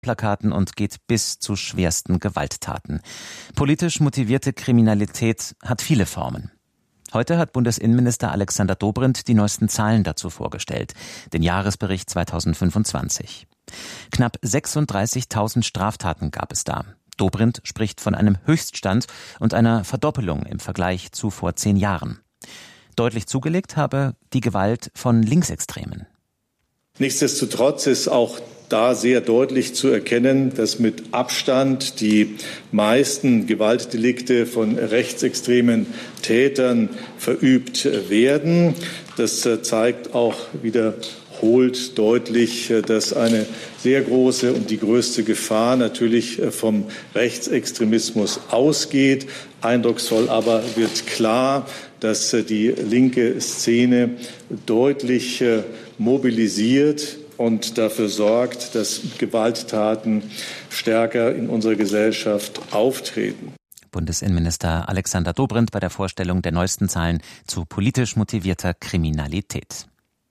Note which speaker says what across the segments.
Speaker 1: Plakaten und geht bis zu schwersten Gewalttaten. Politisch motivierte Kriminalität hat viele Formen. Heute hat Bundesinnenminister Alexander Dobrindt die neuesten Zahlen dazu vorgestellt, den Jahresbericht 2025. Knapp 36.000 Straftaten gab es da. Dobrindt spricht von einem Höchststand und einer Verdoppelung im Vergleich zu vor 10 Jahren. Deutlich zugelegt habe die Gewalt von Linksextremen.
Speaker 2: Nichtsdestotrotz ist auch da sehr deutlich zu erkennen, dass mit Abstand die meisten Gewaltdelikte von rechtsextremen Tätern verübt werden. Das zeigt auch wiederholt deutlich, dass eine sehr große und die größte Gefahr natürlich vom Rechtsextremismus ausgeht. Eindrucksvoll aber wird klar, dass die linke Szene deutlich mobilisiert und dafür sorgt, dass Gewalttaten stärker in unserer Gesellschaft auftreten.
Speaker 1: Bundesinnenminister Alexander Dobrindt bei der Vorstellung der neuesten Zahlen zu politisch motivierter Kriminalität.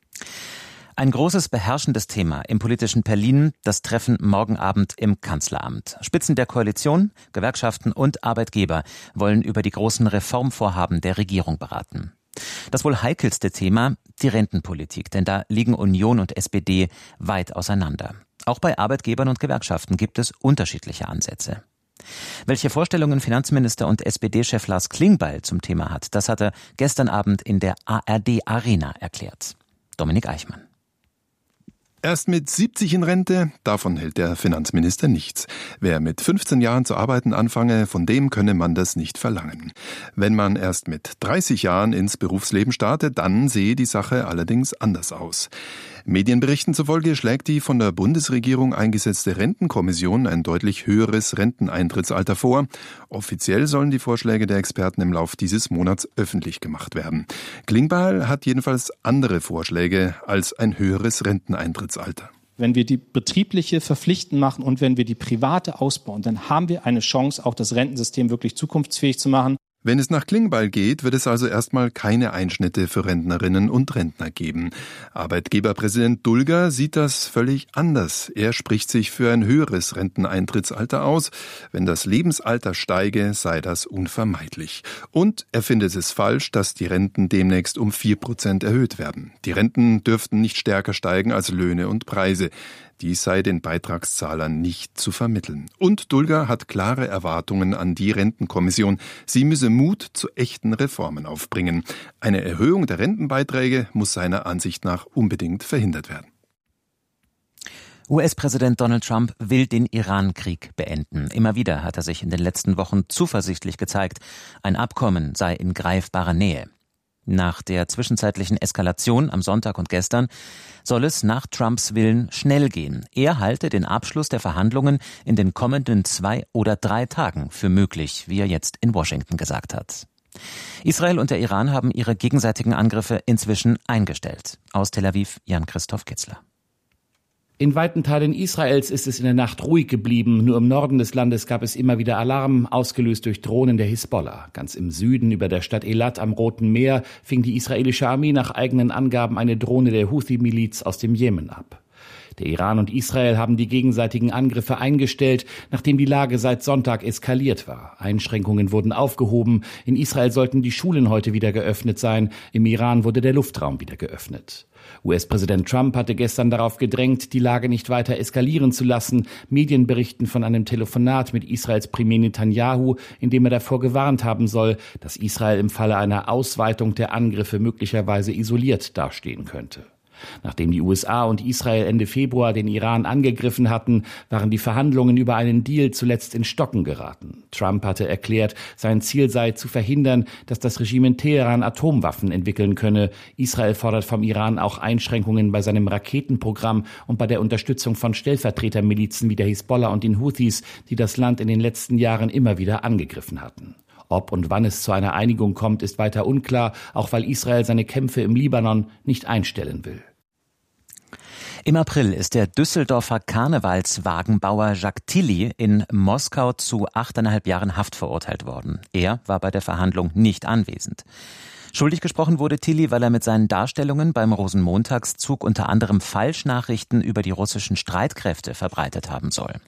Speaker 1: Ein großes beherrschendes Thema im politischen Berlin, das Treffen morgen Abend im Kanzleramt. Spitzen der Koalition, Gewerkschaften und Arbeitgeber wollen über die großen Reformvorhaben der Regierung beraten. Das wohl heikelste Thema, die Rentenpolitik, denn da liegen Union und SPD weit auseinander. Auch bei Arbeitgebern und Gewerkschaften gibt es unterschiedliche Ansätze. Welche Vorstellungen Finanzminister und SPD-Chef Lars Klingbeil zum Thema hat, das hat er gestern Abend in der ARD Arena erklärt. Dominik Eichmann.
Speaker 3: Erst mit 70 in Rente, davon hält der Finanzminister nichts. Wer mit 15 Jahren zu arbeiten anfange, von dem könne man das nicht verlangen. Wenn man erst mit 30 Jahren ins Berufsleben starte, dann sehe die Sache allerdings anders aus. Medienberichten zufolge schlägt die von der Bundesregierung eingesetzte Rentenkommission ein deutlich höheres Renteneintrittsalter vor. Offiziell sollen die Vorschläge der Experten im Lauf dieses Monats öffentlich gemacht werden. Klingbeil hat jedenfalls andere Vorschläge als ein höheres Renteneintrittsalter.
Speaker 4: Wenn wir die betriebliche verpflichtend machen und wenn wir die private ausbauen, dann haben wir eine Chance, auch das Rentensystem wirklich zukunftsfähig zu machen.
Speaker 3: Wenn es nach Klingbeil geht, wird es also erstmal keine Einschnitte für Rentnerinnen und Rentner geben. Arbeitgeberpräsident Dulger sieht das völlig anders. Er spricht sich für ein höheres Renteneintrittsalter aus. Wenn das Lebensalter steige, sei das unvermeidlich. Und er findet es falsch, dass die Renten demnächst um 4% erhöht werden. Die Renten dürften nicht stärker steigen als Löhne und Preise. Dies sei den Beitragszahlern nicht zu vermitteln. Und Dulger hat klare Erwartungen an die Rentenkommission. Sie müsse Mut zu echten Reformen aufbringen. Eine Erhöhung der Rentenbeiträge muss seiner Ansicht nach unbedingt verhindert werden.
Speaker 1: US-Präsident Donald Trump will den Iran-Krieg beenden. Immer wieder hat er sich in den letzten Wochen zuversichtlich gezeigt, ein Abkommen sei in greifbarer Nähe. Nach der zwischenzeitlichen Eskalation am Sonntag und gestern soll es nach Trumps Willen schnell gehen. Er halte den Abschluss der Verhandlungen in den kommenden 2 oder 3 Tagen für möglich, wie er jetzt in Washington gesagt hat. Israel und der Iran haben ihre gegenseitigen Angriffe inzwischen eingestellt. Aus Tel Aviv, Jan-Christoph Kitzler.
Speaker 5: In weiten Teilen Israels ist es in der Nacht ruhig geblieben. Nur im Norden des Landes gab es immer wieder Alarm, ausgelöst durch Drohnen der Hisbollah. Ganz im Süden, über der Stadt Elat am Roten Meer, fing die israelische Armee nach eigenen Angaben eine Drohne der Houthi-Miliz aus dem Jemen ab. Der Iran und Israel haben die gegenseitigen Angriffe eingestellt, nachdem die Lage seit Sonntag eskaliert war. Einschränkungen wurden aufgehoben. In Israel sollten die Schulen heute wieder geöffnet sein. Im Iran wurde der Luftraum wieder geöffnet. US-Präsident Trump hatte gestern darauf gedrängt, die Lage nicht weiter eskalieren zu lassen. Medien berichten von einem Telefonat mit Israels Premier Netanyahu, in dem er davor gewarnt haben soll, dass Israel im Falle einer Ausweitung der Angriffe möglicherweise isoliert dastehen könnte. Nachdem die USA und Israel Ende Februar den Iran angegriffen hatten, waren die Verhandlungen über einen Deal zuletzt in Stocken geraten. Trump hatte erklärt, sein Ziel sei zu verhindern, dass das Regime in Teheran Atomwaffen entwickeln könne. Israel fordert vom Iran auch Einschränkungen bei seinem Raketenprogramm und bei der Unterstützung von Stellvertretermilizen wie der Hisbollah und den Houthis, die das Land in den letzten Jahren immer wieder angegriffen hatten. Ob und wann es zu einer Einigung kommt, ist weiter unklar, auch weil Israel seine Kämpfe im Libanon nicht einstellen will.
Speaker 1: Im April ist der Düsseldorfer Karnevalswagenbauer Jacques Tilly in Moskau zu 8,5 Jahren Haft verurteilt worden. Er war bei der Verhandlung nicht anwesend. Schuldig gesprochen wurde Tilly, weil er mit seinen Darstellungen beim Rosenmontagszug unter anderem Falschnachrichten über die russischen Streitkräfte verbreitet haben soll.